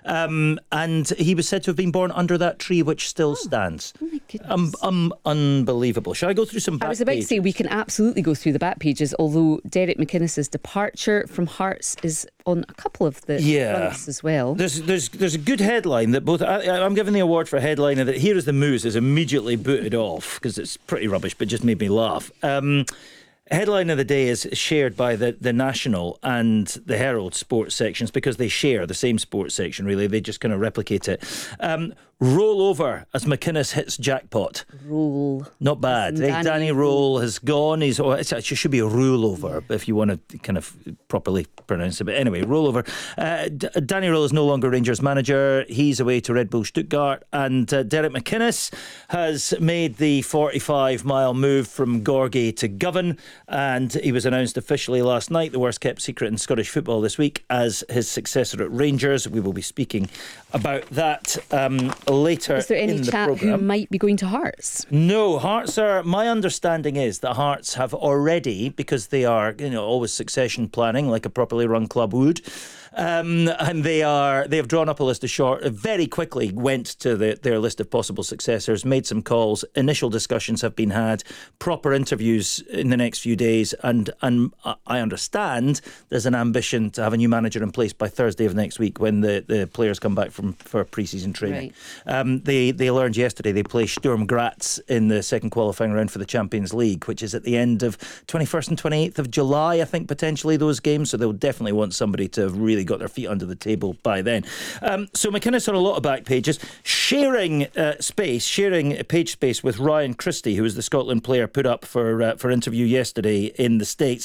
And he was said to have been born under that tree, which still stands. Oh my goodness. Unbelievable. Shall I go through some back I was about to say we can absolutely go through the back pages, although Derek McInnes's departure from Hearts is on a couple of the fronts as well. There's a good headline that both I'm giving the award for headliner that Here Is the Moose is immediately booted off because it's pretty rubbish, but just made me laugh. Headline of the day is shared by the National and the Herald sports sections because they share the same sports section, really. They just kind of replicate it. Roll over as McInnes hits jackpot. Roll. Not bad. Danny Roll has gone. It should be a rule over if you want to kind of properly pronounce it. But anyway, roll over. Danny Roll is no longer Rangers manager. He's away to Red Bull Stuttgart. And Derek McInnes has made the 45-mile move from Gorgie to Govan. And he was announced officially last night, the worst kept secret in Scottish football this week, as his successor at Rangers. We will be speaking about that later. Is there any in the chat programme. who might be going to Hearts? No, Hearts are. My understanding is that Hearts have already, because they are, always succession planning like a properly run club would. And they have drawn up a list of very quickly went to their list of possible successors, made some calls, initial discussions have been had, proper interviews in the next few days, and I understand there's an ambition to have a new manager in place by Thursday of next week when the players come back for pre-season training. Right. They learned yesterday they play Sturm Graz in the second qualifying round for the Champions League, which is at the end of 21st and 28th of July, I think, potentially, those games, so they'll definitely want somebody to have really got their feet under the table by then. So McInnes on a lot of back pages, sharing page space with Ryan Christie, who was the Scotland player put up for interview yesterday in the States.